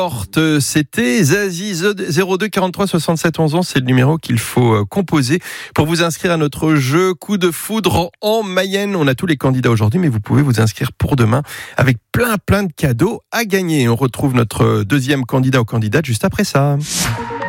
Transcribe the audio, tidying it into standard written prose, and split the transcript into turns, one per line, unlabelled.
C'était Zazie 02 43 67 11 11, c'est le numéro qu'il faut composer pour vous inscrire à notre jeu Coup de foudre en Mayenne. On a tous les candidats aujourd'hui, mais vous pouvez vous inscrire pour demain avec plein de cadeaux à gagner. On retrouve notre deuxième candidat ou candidate juste après ça.